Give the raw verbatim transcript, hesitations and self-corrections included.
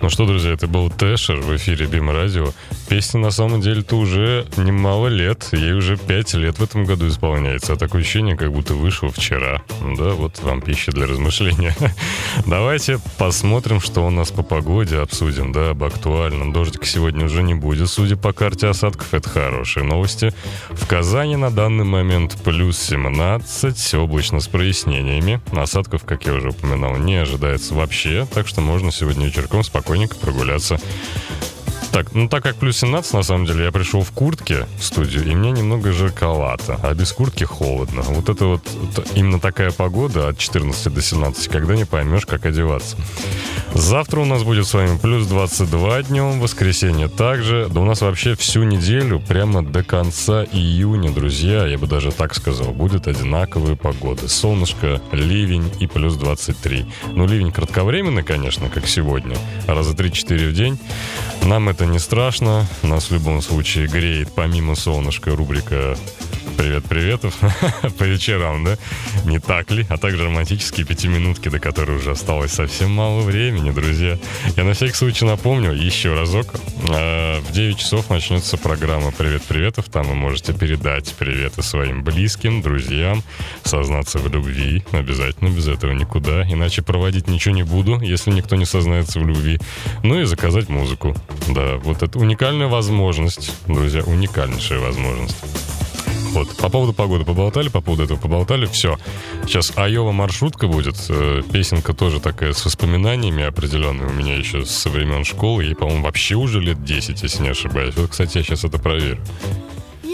Ну что, друзья, это был Тэшер в эфире Бим Радио. Песня на самом деле-то уже немало лет. Ей уже пять лет в этом году исполняется. А такое ощущение, как будто вышла вчера. Да, вот вам пища для размышления. Давайте посмотрим, что у нас по погоде, обсудим, да, об актуальном. Дождика сегодня уже не будет, судя по карте осадков. Это хорошие новости. В Казани на данный момент плюс семнадцать, облачно с прояснениями. Осадков, как я уже упоминал, не ожидается вообще. Так что можно сегодня вечерком спокойненько прогуляться. Так, ну так как плюс семнадцать, на самом деле, я пришел в куртке в студию, и мне немного жарковато, а без куртки холодно. Вот это вот, вот именно такая погода от четырнадцати до семнадцати, когда не поймешь, как одеваться. Завтра у нас будет с вами плюс двадцать два днем, воскресенье также. Да у нас вообще всю неделю, прямо до конца июня, друзья, я бы даже так сказал, будет одинаковые погоды. Солнышко, ливень и плюс двадцать три. Ну, ливень кратковременный, конечно, как сегодня, раза три-четыре в день. Нам это не страшно, нас в любом случае греет помимо солнышка рубрика «Привет-приветов» по вечерам, да? Не так ли? А также романтические пятиминутки, до которой уже осталось совсем мало времени, друзья. Я на всякий случай напомню еще разок. В девять часов начнется программа «Привет-приветов». Там вы можете передать приветы своим близким, друзьям, сознаться в любви. Обязательно, без этого никуда. Иначе проводить ничего не буду, если никто не сознается в любви. Ну и заказать музыку. Да, вот это уникальная возможность, друзья, уникальнейшая возможность. Вот. По поводу погоды поболтали, по поводу этого поболтали. Все. Сейчас Айова маршрутка будет. Песенка тоже такая с воспоминаниями определенными. У меня еще со времен школы. Ей, по-моему, вообще уже лет десять, если не ошибаюсь. Вот, кстати, я сейчас это проверю.